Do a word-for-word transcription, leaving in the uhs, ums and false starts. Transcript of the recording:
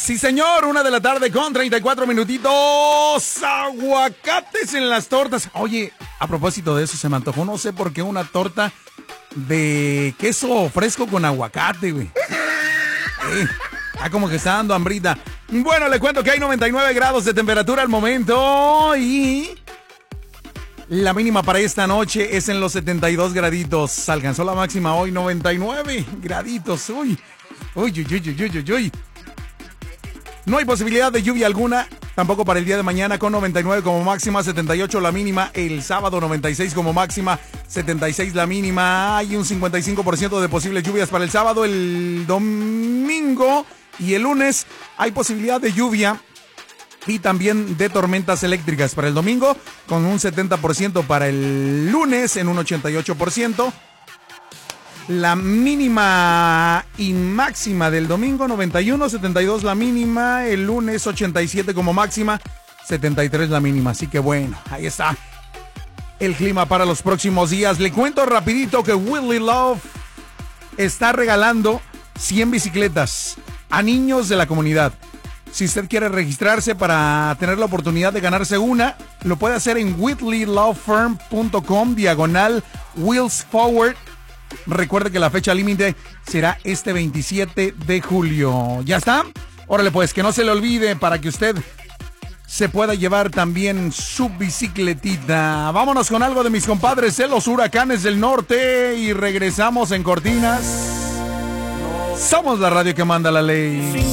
Sí, señor, una de la tarde con treinta y cuatro minutitos. Aguacates en las tortas. Oye, a propósito de eso, se me antojó, no sé por qué, una torta de queso fresco con aguacate, güey. Eh, ah, como que está dando hambrita. Bueno, le cuento que hay noventa y nueve grados de temperatura al momento y la mínima para esta noche es en los setenta y dos graditos. Alcanzó la máxima hoy, noventa y nueve graditos. Uy, uy, uy, uy, uy, uy, uy. No hay posibilidad de lluvia alguna, tampoco para el día de mañana, con noventa y nueve como máxima, setenta y ocho la mínima. El sábado noventa y seis como máxima, setenta y seis la mínima. Hay un cincuenta y cinco por ciento de posibles lluvias para el sábado. El domingo y el lunes hay posibilidad de lluvia y también de tormentas eléctricas para el domingo, con un setenta por ciento para el lunes, en un ochenta y ocho por ciento. La mínima y máxima del domingo, noventa y uno, setenta y dos la mínima. El lunes, ochenta y siete como máxima, setenta y tres la mínima. Así que bueno, ahí está el clima para los próximos días. Le cuento rapidito que Willy Love está regalando cien bicicletas a niños de la comunidad. Si usted quiere registrarse para tener la oportunidad de ganarse una, lo puede hacer en whitley love firm punto com, diagonal Wheels Forward. Recuerde que la fecha límite será este veintisiete de julio. ¿Ya está? Órale pues, que no se le olvide para que usted se pueda llevar también su bicicletita. Vámonos con algo de mis compadres de los Huracanes del Norte y regresamos en Cortinas. Somos la radio que manda la ley.